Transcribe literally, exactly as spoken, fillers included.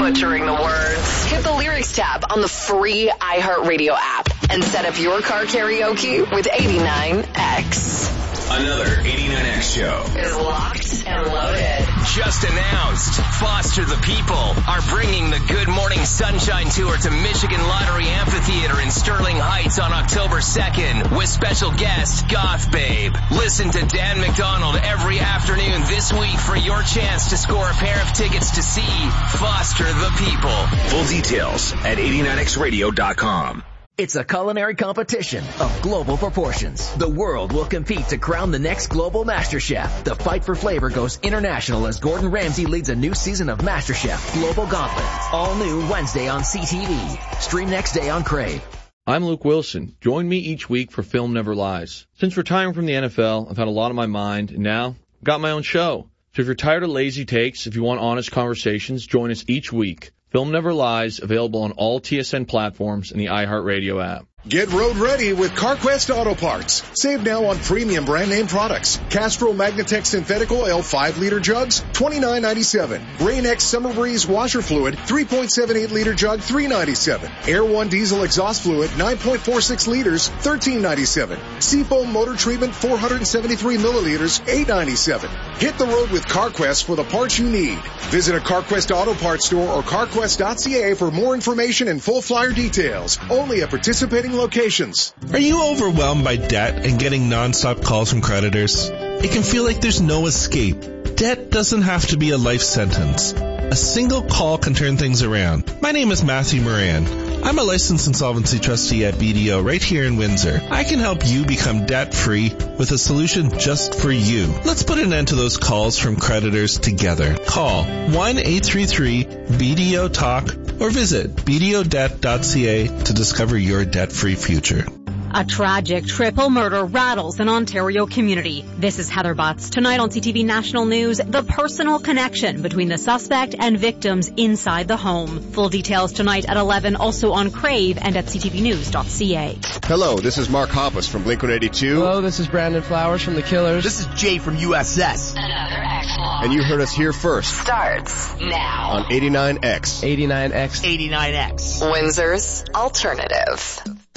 butchering the words. Hit the lyrics tab on the free iHeartRadio app and set up your car karaoke with eighty-nine X. Another eighty-nine X show is locked and loaded. Just announced, Foster the People are bringing the Good Morning Sunshine Tour to Michigan Lottery Amphitheater in Sterling Heights on October second with special guest Goth Babe. Listen to Dan McDonald every afternoon this week for your chance to score a pair of tickets to see Foster the People. Full details at eighty-nine X radio dot com. It's a culinary competition of global proportions. The world will compete to crown the next global master chef. The fight for flavor goes international as Gordon Ramsay leads a new season of MasterChef Global Gauntlet. All new Wednesday on C T V. Stream next day on Crave. I'm Luke Wilson. Join me each week for Film Never Lies. Since retiring from the N F L, I've had a lot on my mind, and now I've got my own show. So if you're tired of lazy takes, if you want honest conversations, join us each week. Film Never Lies, available on all T S N platforms and the iHeartRadio app. Get road ready with CarQuest Auto Parts. Save now on premium brand name products. Castrol Magnatech Synthetic Oil five liter jugs, twenty-nine ninety-seven. Rain-X Summer Breeze washer fluid, three point seven eight liter jug, three ninety-seven. Air One Diesel exhaust fluid, nine point four six liters, thirteen ninety-seven. Seafoam motor treatment, four hundred seventy-three milliliters, eight ninety-seven. Hit the road with CarQuest for the parts you need. Visit a CarQuest Auto Parts store or carquest dot c a for more information and full flyer details. Only at participating locations. Are you overwhelmed by debt and getting nonstop calls from creditors? It can feel like there's no escape. Debt doesn't have to be a life sentence. A single call can turn things around. My name is Matthew Moran. I'm a licensed insolvency trustee at B D O right here in Windsor. I can help you become debt-free with a solution just for you. Let's put an end to those calls from creditors together. Call one eight three three B D O talk or visit b d o debt dot c a to discover your debt-free future. A tragic triple murder rattles an Ontario community. This is Heather Butts. Tonight on C T V National News, the personal connection between the suspect and victims inside the home. Full details tonight at eleven, also on Crave and at c t v news dot c a. Hello, this is Mark Hoppus from Blink one eighty-two. Hello, this is Brandon Flowers from The Killers. This is Jay from U S S. Another X-Log. And you heard us here first. Starts now. On eighty-nine X. eighty-nine X. eighty-nine X. Windsor's Alternative.